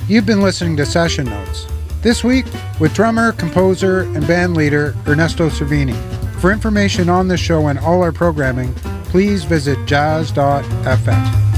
You've been listening to Session Notes. This week, with drummer, composer, and band leader Ernesto Cervini. For information on this show and all our programming, please visit jazz.fm.